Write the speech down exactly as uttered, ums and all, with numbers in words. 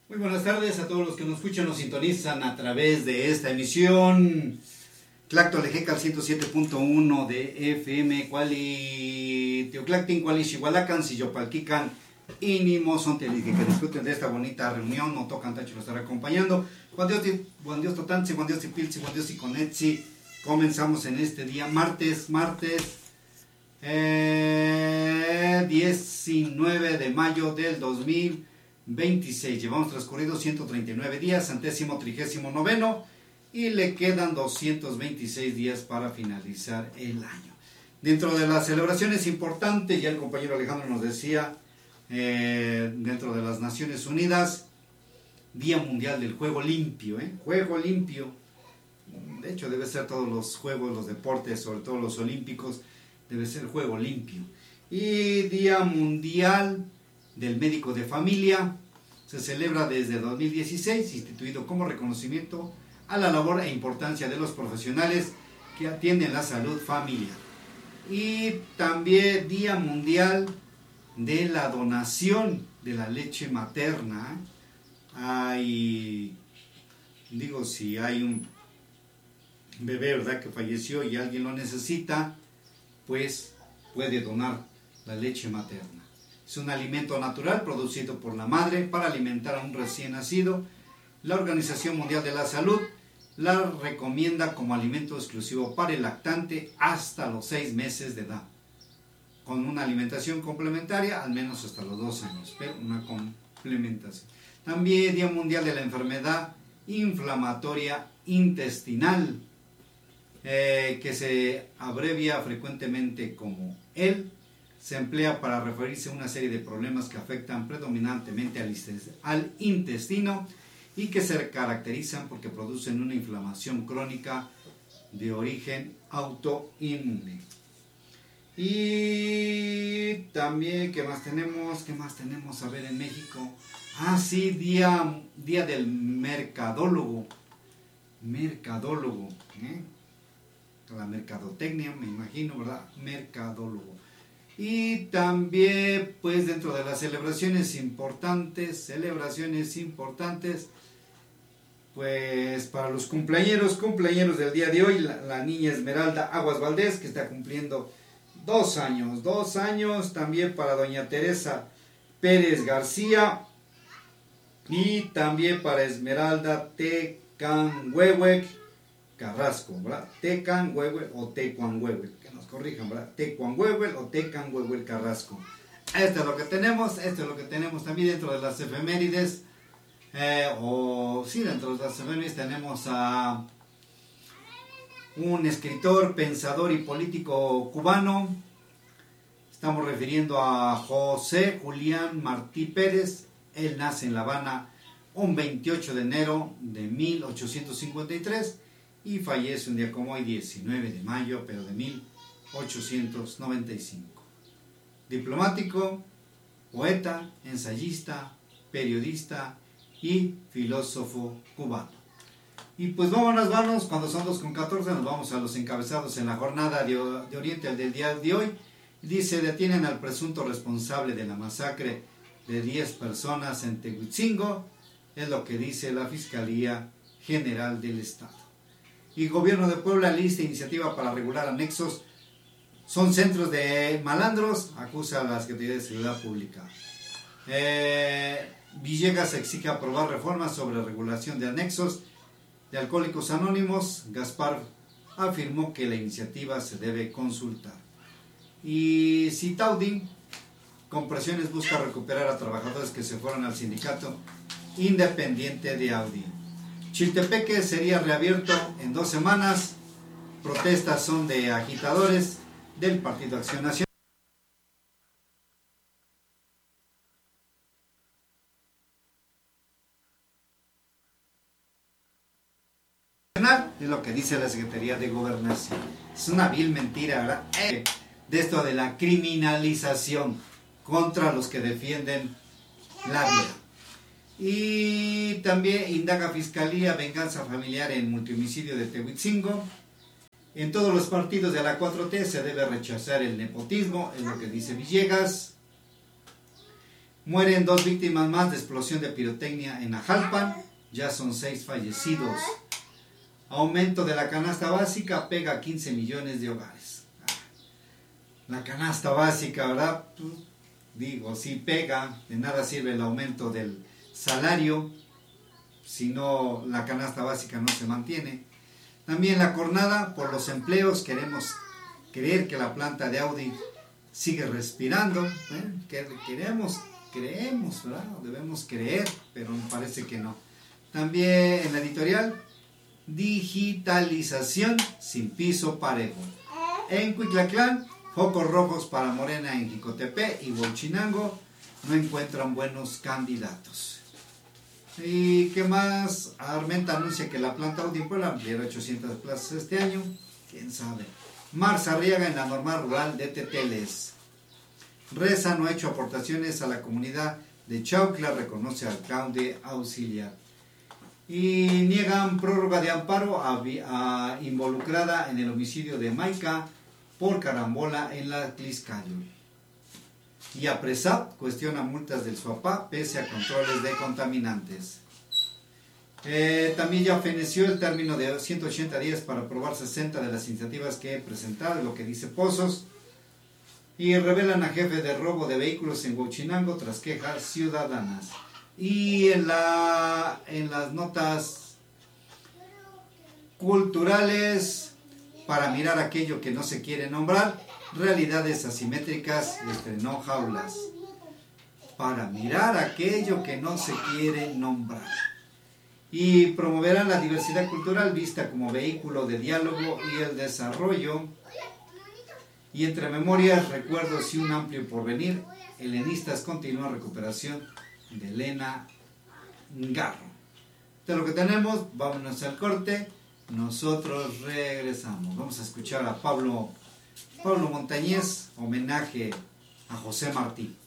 Muy buenas tardes a todos los que nos escuchan, nos sintonizan a través de esta emisión. Tlactolejecal ciento siete punto uno de F M, Cuali Teoclactin, Cuali Xihualacan, Sillopalquican, Inimo, Sontelis, que disfruten de esta bonita reunión. No tocan tacho, lo estará acompañando. Juan Dios, Juan Dios Totanzi, Juan Dios Tipilzi, Juan Dios Iconetzi. Comenzamos en este día, martes, martes eh, diecinueve de mayo del dos mil veintiséis. Llevamos transcurridos ciento treinta y nueve días, centésimo trigésimo noveno, y le quedan doscientos veintiséis días para finalizar el año. Dentro de las celebraciones importantes, ya el compañero Alejandro nos decía, eh, dentro de las Naciones Unidas, Día Mundial del Juego Limpio, ¿eh? Juego limpio. De hecho, debe ser todos los juegos, los deportes, sobre todo los olímpicos, debe ser juego limpio. Y Día Mundial del Médico de Familia, se celebra desde dos mil dieciséis, instituido como reconocimiento a la labor e importancia de los profesionales que atienden la salud familiar. Y también Día Mundial de la Donación de la Leche Materna. Hay, digo, si hay un bebé, ¿verdad?, que falleció y alguien lo necesita, pues puede donar la leche materna. Es un alimento natural producido por la madre para alimentar a un recién nacido. La Organización Mundial de la Salud la recomienda como alimento exclusivo para el lactante hasta los seis meses de edad, con una alimentación complementaria al menos hasta los dos años, pero una complementación. También Día Mundial de la Enfermedad Inflamatoria Intestinal, eh, que se abrevia frecuentemente como E L. Se emplea para referirse a una serie de problemas que afectan predominantemente al intestino y que se caracterizan porque producen una inflamación crónica de origen autoinmune. Y también, ¿qué más tenemos? ¿Qué más tenemos a ver en México? Ah, sí, día, día del mercadólogo. Mercadólogo, ¿eh? La mercadotecnia, me imagino, ¿verdad? Mercadólogo. Y también, pues, dentro de las celebraciones importantes, celebraciones importantes, pues, para los cumpleañeros, cumpleañeros del día de hoy, la, la niña Esmeralda Aguas Valdés, que está cumpliendo dos años, dos años, también para doña Teresa Pérez García, y también para Esmeralda Tecanhuehuec Carrasco, ¿verdad? Tecanhuehuec o Tecuanhuehuec, que nos corrijan, ¿verdad? Tecuanhuehuec o Tecanhuehuec Carrasco. Esto es lo que tenemos, esto es lo que tenemos también dentro de las efemérides, eh, o sí, dentro de las efemérides tenemos a un escritor, pensador y político cubano. Estamos refiriendo a José Julián Martí Pérez. Él nace en La Habana un veintiocho de enero de mil ochocientos cincuenta y tres y fallece un día como hoy, diecinueve de mayo, pero de mil ochocientos noventa y cinco. Diplomático, poeta, ensayista, periodista y filósofo cubano. Y pues vámonos, vámonos, cuando son dos con catorce nos vamos a los encabezados en la jornada de, de Oriente del día de hoy. Dice, detienen al presunto responsable de la masacre de diez personas en Tehuitzingo, es lo que dice la Fiscalía General del Estado. Y Gobierno de Puebla lista iniciativa para regular anexos, son centros de malandros, acusa a las Secretarías de Seguridad Pública. Eh, Villegas exige aprobar reformas sobre regulación de anexos de Alcohólicos Anónimos. Gaspar afirmó que la iniciativa se debe consultar. Y Citaudi, con presiones, busca recuperar a trabajadores que se fueron al sindicato independiente de Audi. Chiltepeque sería reabierto en dos semanas. Protestas son de agitadores del Partido Acción Nacional. Es lo que dice la Secretaría de Gobernación. Es una vil mentira, ¿verdad? Eh, de esto de la criminalización contra los que defienden la vida. Y también indaga Fiscalía venganza familiar en multihomicidio de Tehuitzingo. En todos los partidos de la cuatro T se debe rechazar el nepotismo, es lo que dice Villegas. Mueren dos víctimas más de explosión de pirotecnia en Ajalpan, ya son seis fallecidos. Aumento de la canasta básica pega a quince millones de hogares. La canasta básica, ¿verdad? Pues, digo, si pega, de nada sirve el aumento del salario, si no la canasta básica no se mantiene. También la jornada por los empleos, queremos creer que la planta de Audi sigue respirando, ¿eh? que queremos, creemos, ¿verdad? Debemos creer, pero me parece que no. También en la editorial, digitalización sin piso parejo. En Cuitlaclán, focos rojos para Morena en Jicotepe y Huachinango no encuentran buenos candidatos. ¿Y qué más? Armenta anuncia que la planta Audi en Puebla ampliará ochocientas plazas este año. ¿Quién sabe? Mars Arriaga en la normal rural de Teteles. Reza no ha hecho aportaciones a la comunidad de Chaucla, reconoce alcalde auxiliar. Y niegan prórroga de amparo a, a involucrada en el homicidio de Maica por carambola en la Tliscayo. Y APRESAP cuestiona multas del SUAPA pese a controles de contaminantes. Eh, también ya feneció el término de ciento ochenta días para aprobar sesenta de las iniciativas que he presentado, lo que dice Pozos. Y revelan a jefe de robo de vehículos en Huachinango tras quejas ciudadanas. Y en, la, en las notas culturales, para mirar aquello que no se quiere nombrar, realidades asimétricas, estrenó Jaulas. Para mirar aquello que no se quiere nombrar. Y promoverán la diversidad cultural vista como vehículo de diálogo y el desarrollo. Y entre memorias, recuerdos y un amplio porvenir, helenistas continúa recuperación de Elena Garro. De lo que tenemos, vámonos al corte. Nosotros regresamos. Vamos a escuchar a Pablo, Pablo Montañez, homenaje a José Martí.